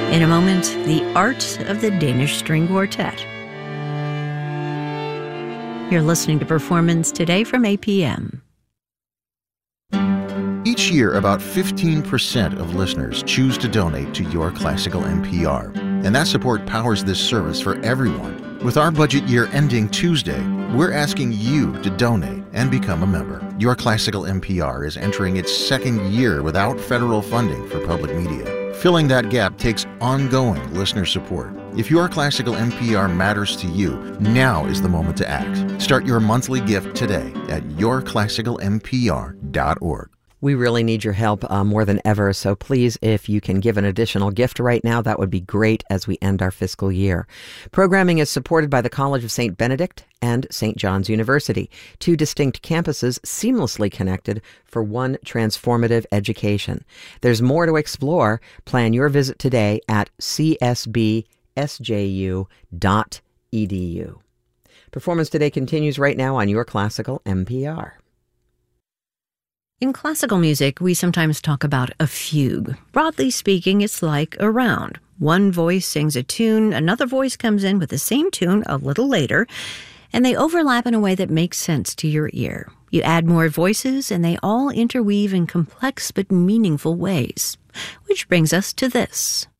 In a moment, the art of the Danish String Quartet. You're listening to Performance Today from APM. Each year, about 15% of listeners choose to donate to Your Classical NPR, and that support powers this service for everyone. With our budget year ending Tuesday, we're asking you to donate and become a member. Your Classical NPR is entering its second year without federal funding for public media. Filling that gap takes ongoing listener support. If Your Classical NPR matters to you, now is the moment to act. Start your monthly gift today at yourclassicalnpr.org. We really need your help more than ever, so please, if you can give an additional gift right now, that would be great as we end our fiscal year. Programming is supported by the College of St. Benedict and St. John's University, two distinct campuses seamlessly connected for one transformative education. There's more to explore. Plan your visit today at csbsju.edu. Performance Today continues right now on Your Classical NPR. In classical music, we sometimes talk about a fugue. Broadly speaking, it's like a round. One voice sings a tune, another voice comes in with the same tune a little later, and they overlap in a way that makes sense to your ear. You add more voices, and they all interweave in complex but meaningful ways. Which brings us to this.